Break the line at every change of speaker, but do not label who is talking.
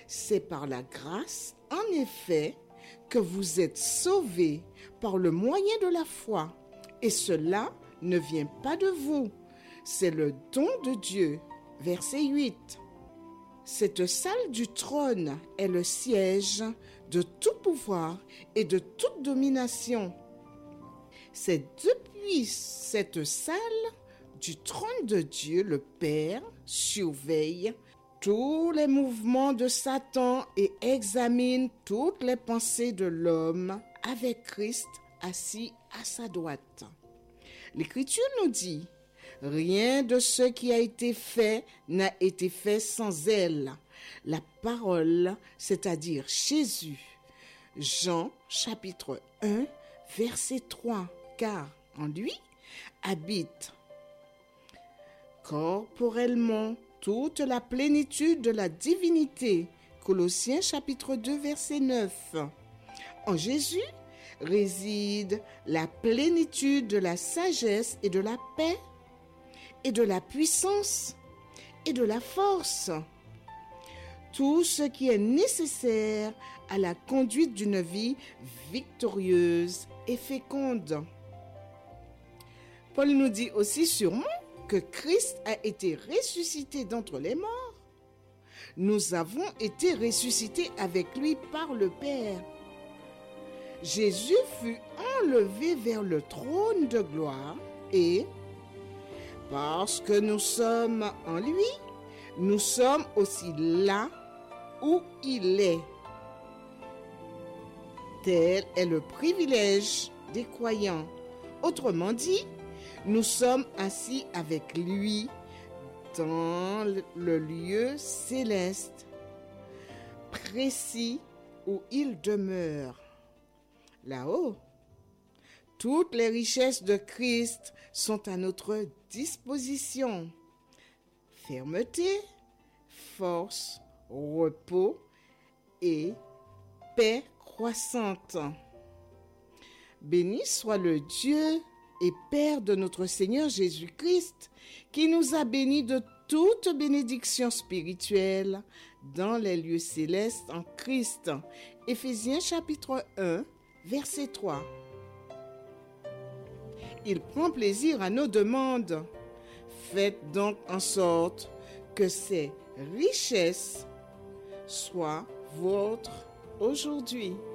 C'est par la grâce, en effet, que vous êtes sauvés par le moyen de la foi. Et cela ne vient pas de vous. C'est le don de Dieu. Verset 8. Cette salle du trône est le siège de tout pouvoir et de toute domination. C'est depuis cette salle du trône de Dieu, le Père surveille tous les mouvements de Satan et examine toutes les pensées de l'homme avec Christ assis à sa droite. L'Écriture nous dit: rien de ce qui a été fait n'a été fait sans elle. La parole, c'est-à-dire Jésus. Jean chapitre 1, verset 3. Car en lui habite corporellement toute la plénitude de la divinité. Colossiens chapitre 2, verset 9. En Jésus réside la plénitude de la sagesse et de la paix, et de la puissance et de la force. Tout ce qui est nécessaire à la conduite d'une vie victorieuse et féconde. Paul nous dit aussi sûrement que Christ a été ressuscité d'entre les morts. Nous avons été ressuscités avec lui par le Père. Jésus fut enlevé vers le trône de gloire et, parce que nous sommes en lui, nous sommes aussi là où il est. Tel est le privilège des croyants. Autrement dit, nous sommes assis avec lui dans le lieu céleste, précis où il demeure. Là-haut, toutes les richesses de Christ sont à notre disposition. Fermeté, force, repos et paix croissante. Béni soit le Dieu et Père de notre Seigneur Jésus-Christ, qui nous a bénis de toute bénédiction spirituelle dans les lieux célestes en Christ. Éphésiens chapitre 1, verset 3. Il prend plaisir à nos demandes. Faites donc en sorte que ces richesses soient vôtres aujourd'hui.